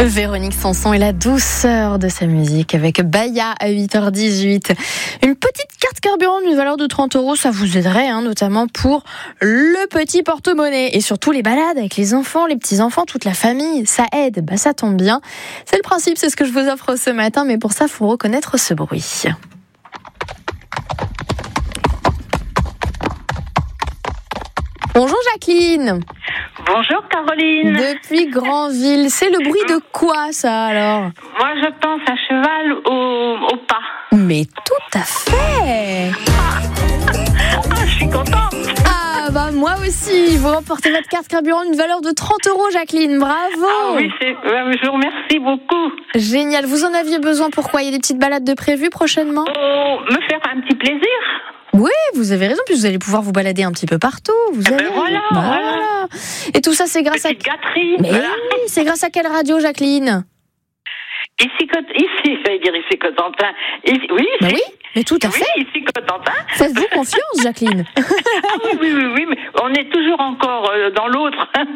Véronique Sanson et la douceur de sa musique avec Baya à 8h18. Une petite carte carburant d'une valeur de 30 €, ça vous aiderait, notamment pour le petit porte-monnaie et surtout les balades avec les enfants, les petits-enfants, toute la famille. Ça aide, ça tombe bien. C'est le principe, c'est ce que je vous offre ce matin, mais pour ça, il faut reconnaître ce bruit. Bonjour Jacqueline. Bonjour Caroline. Depuis Granville, c'est le bruit de quoi ça alors ? Moi je pense à cheval au pas. Mais tout à fait. Je suis contente. Moi aussi, vous remportez votre carte carburant d'une valeur de 30 € Jacqueline, bravo. Oui, je vous remercie beaucoup. Génial, vous en aviez besoin pourquoi ? Il y a des petites balades de prévues prochainement ? Me faire un petit plaisir. Oui, vous avez raison, puis vous allez pouvoir vous balader un petit peu partout. Voilà. Et tout ça, c'est grâce petite gâterie. Mais oui, c'est grâce à quelle radio, Jacqueline ? J'allais dire ici Cotentin. Oui, mais tout à fait. Oui, ici Cotentin. Faites-vous confiance, Jacqueline. Oui, mais on est toujours encore dans l'autre.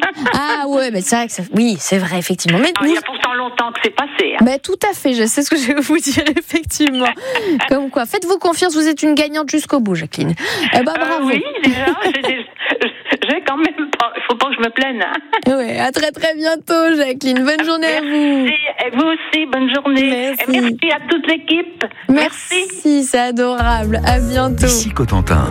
Mais c'est vrai que c'est vrai, effectivement. Mais il y a pourtant longtemps que c'est passé. Mais tout à fait, je sais ce que je vais vous dire, effectivement. Comme quoi, faites-vous confiance, vous êtes une gagnante jusqu'au bout, Jacqueline. Bravo. Oui, déjà, j'ai quand même pas. Il faut pas que je me plaine. Oui, à très très bientôt, Jacqueline. Bonne journée à vous. Merci, et vous aussi, bonne journée. Merci à toute l'équipe. Merci, c'est adorable. À bientôt. Ici Cotentin.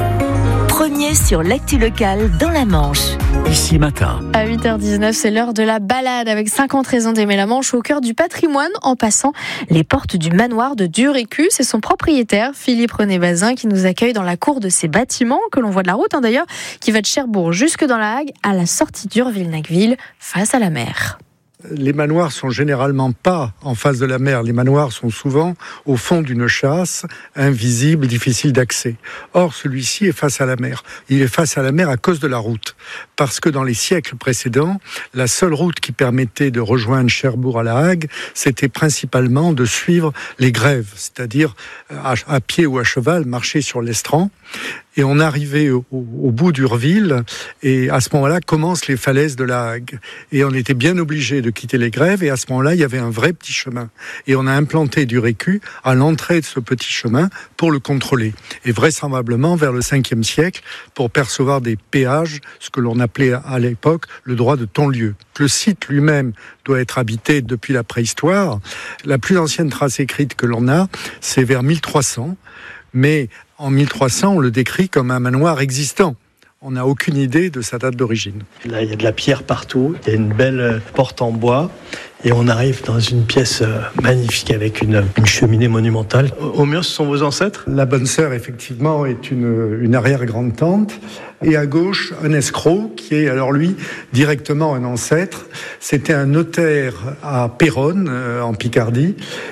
Premier sur l'actu locale dans la Manche. Ici Matin. À 8h19, c'est l'heure de la balade avec 50 raisons d'aimer la Manche au cœur du patrimoine en passant les portes du manoir de Durécu. C'est son propriétaire, Philippe René Bazin, qui nous accueille dans la cour de ses bâtiments, que l'on voit de la route d'ailleurs, qui va de Cherbourg jusque dans la Hague, à la sortie d'Urville-Nacqueville, face à la mer. Les manoirs sont généralement pas en face de la mer. Les manoirs sont souvent au fond d'une châsse, invisible, difficile d'accès. Or, celui-ci est face à la mer. Il est face à la mer à cause de la route. Parce que dans les siècles précédents, la seule route qui permettait de rejoindre Cherbourg à la Hague, c'était principalement de suivre les grèves, c'est-à-dire à pied ou à cheval, marcher sur l'estran. Et on arrivait au bout d'Urville, et à ce moment-là commencent les falaises de la Hague. Et on était bien obligé de quitter les grèves, et à ce moment-là, il y avait un vrai petit chemin. Et on a implanté Durécu à l'entrée de ce petit chemin pour le contrôler. Et vraisemblablement, vers le 5e siècle, pour percevoir des péages, ce que l'on appelait à l'époque le droit de ton-lieu. Le site lui-même doit être habité depuis la préhistoire. La plus ancienne trace écrite que l'on a, c'est vers 1300. Mais en 1300, on le décrit comme un manoir existant. On n'a aucune idée de sa date d'origine. Là, il y a de la pierre partout, il y a une belle porte en bois, et on arrive dans une pièce magnifique avec une cheminée monumentale. Au mur, ce sont vos ancêtres ? La bonne sœur, effectivement, est une arrière-grande-tante. Et à gauche, un escroc, qui est alors lui directement un ancêtre. C'était un notaire à Péronne, en Picardie,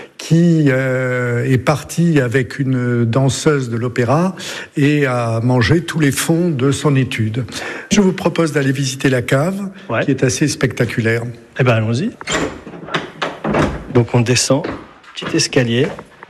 qui est parti avec une danseuse de l'opéra et a mangé tous les fonds de son étude. Je vous propose d'aller visiter la cave, qui est assez spectaculaire. Eh bien, allons-y. Donc on descend, petit escalier.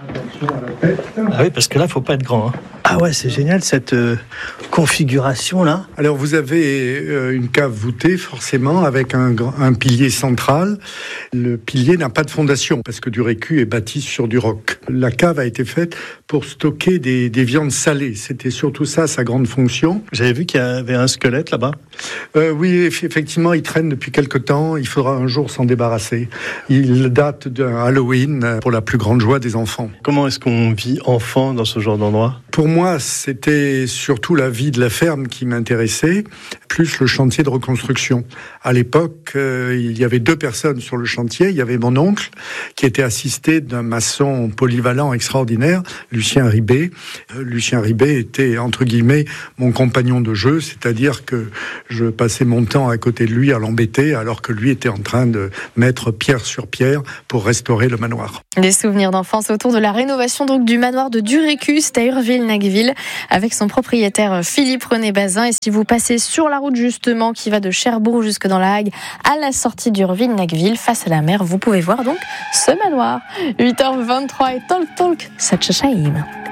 Ah oui, parce que là, il ne faut pas être grand. Ah ouais, c'est génial cette configuration-là. Alors vous avez une cave voûtée forcément avec un pilier central. Le pilier n'a pas de fondation parce que Durécu est bâti sur du roc. La cave a été faite pour stocker des viandes salées. C'était surtout ça sa grande fonction. J'avais vu qu'il y avait un squelette là-bas. Oui, effectivement, il traîne depuis quelque temps. Il faudra un jour s'en débarrasser. Il date d'un Halloween pour la plus grande joie des enfants. Comment est-ce qu'on vit enfant dans ce genre d'endroit ? Pour moi, c'était surtout la vie de la ferme qui m'intéressait, plus le chantier de reconstruction. À l'époque, il y avait 2 personnes sur le chantier. Il y avait mon oncle, qui était assisté d'un maçon polyvalent extraordinaire, Lucien Ribet. Lucien Ribet était, entre guillemets, mon compagnon de jeu, c'est-à-dire que je passais mon temps à côté de lui à l'embêter, alors que lui était en train de mettre pierre sur pierre pour restaurer le manoir. Des souvenirs d'enfance autour de la rénovation donc du manoir de Durécu à Urville-Nacqueville avec son propriétaire Philippe René Bazin. Et si vous passez sur la route justement qui va de Cherbourg jusque dans la Hague à la sortie d'Urville-Nacqueville face à la mer, vous pouvez voir donc ce manoir. 8h23 et Talk Talk Satchashaim.